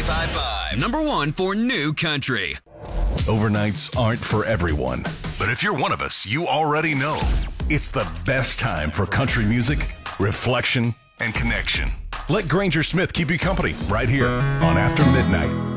High Five. Number 1 for new country. Overnights aren't for everyone. But if you're one of us, you already know. It's the best time for country music, reflection, and connection. Let Granger Smith keep you company right here on After Midnight.